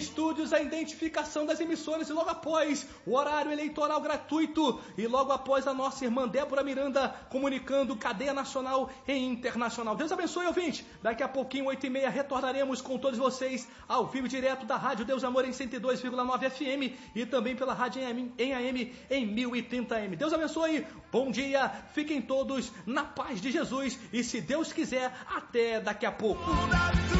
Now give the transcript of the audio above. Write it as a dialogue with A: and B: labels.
A: estúdios a identificação das emissoras e logo após o horário eleitoral gratuito e logo após a nossa irmã Débora Miranda comunicando cadeia nacional e internacional. Deus abençoe, ouvinte. Daqui a pouquinho, 8h30, retornaremos com todos vocês ao vivo direto da Rádio Deus Amor em 102,9 FM e também pela rádio em AM em 1030M. Deus abençoe, bom dia, fiquem todos na paz de Jesus e se Deus quiser, até daqui a pouco.